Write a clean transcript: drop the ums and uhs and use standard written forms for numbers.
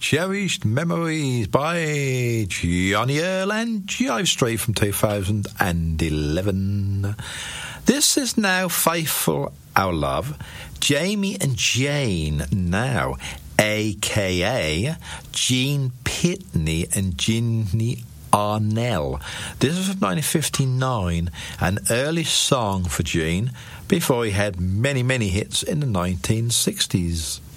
Cherished Memories by Johnny Earl and Jive Street from 2011. This is now Faithful Our Love, Jamie and Jane now, a.k.a. Gene Pitney and Ginny Arnell. This was from 1959, an early song for Gene before he had many, many hits in the 1960s.